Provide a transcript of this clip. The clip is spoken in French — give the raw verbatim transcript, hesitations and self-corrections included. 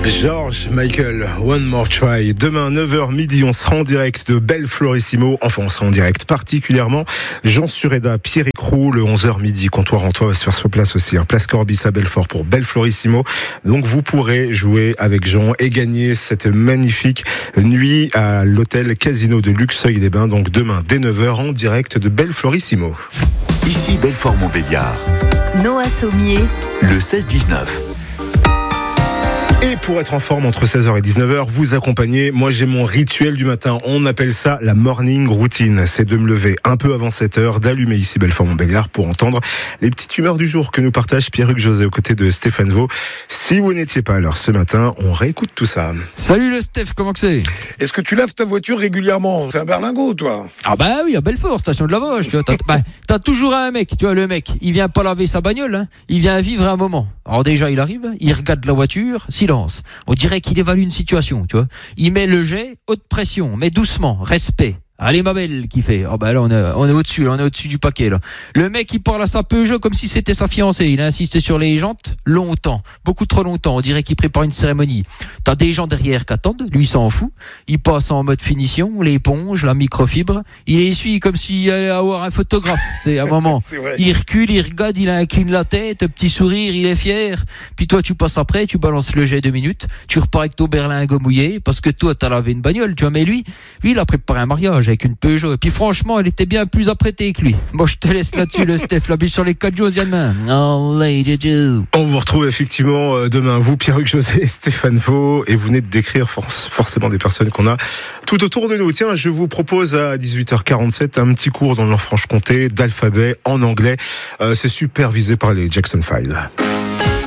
George Michael, One More Try. Demain, neuf heures midi, on sera en direct de Belflorissimo. Enfin, on sera en direct particulièrement. Jean Sureda, Pierrick Roux, le onze heures midi. Comptoir Antoine va se faire sur place aussi. Hein. Place Corbis à Belfort pour Belflorissimo. Donc, vous pourrez jouer avec Jean et gagner cette magnifique nuit à l'hôtel Casino de Luxeuil-les-Bains. Donc, demain, dès neuf heures, en direct de Belflorissimo. Ici Belfort-Montbéliard. Noah Sommier. Le seize dix-neuf. Et pour être en forme entre seize heures et dix-neuf heures, vous accompagnez. Moi, j'ai mon rituel du matin. On appelle ça la morning routine. C'est de me lever un peu avant sept heures, d'allumer ici Belfort-Montbéliard pour entendre les petites humeurs du jour que nous partage Pierruc José aux côtés de Stéphane Vaux. Si vous n'étiez pas à l'heure ce matin, on réécoute tout ça. Salut le Steph, comment que c'est ? Est-ce que tu laves ta voiture régulièrement ? C'est un berlingot, toi ? Ah bah oui, à Belfort, station de lavage. Tu vois, t'as, bah, t'as toujours un mec, tu vois, le mec, il vient pas laver sa bagnole, hein, il vient vivre un moment. Alors déjà, il arrive, il regarde la voiture, silence. On dirait qu'il évalue une situation, tu vois. Il met le jet, haute pression, mais doucement, respect. Allez ma belle, qui fait. Oh bah là on est, on est au-dessus, là, on est au-dessus du paquet là. Le mec il parle à sa Peugeot comme si c'était sa fiancée. Il a insisté sur les jantes longtemps, beaucoup trop longtemps. On dirait qu'il prépare une cérémonie. T'as des gens derrière qui attendent, lui s'en fout. Il passe en mode finition, l'éponge, la microfibre. Il essuie comme s'il allait avoir un photographe. C'est un moment. Il recule, il regarde, il incline la tête, petit sourire, il est fier. Puis toi tu passes après, tu balances le jet deux minutes, tu repars avec ton berlingot mouillé parce que toi t'as lavé une bagnole, tu vois. Mais lui, lui il a préparé un mariage avec une Peugeot. Et puis franchement, elle était bien plus apprêtée que lui. Bon, je te laisse là-dessus, le Steph. La bise sur les quatre jours, demain. Oh, lady Joe. On vous retrouve effectivement demain, vous, Pierruc José et Stéphane Vaux. Et vous venez de décrire forcément des personnes qu'on a tout autour de nous. Tiens, je vous propose à dix-huit heures quarante-sept un petit cours dans le Nord-Franche-Comté d'alphabet en anglais. Euh, c'est supervisé par les Jackson five.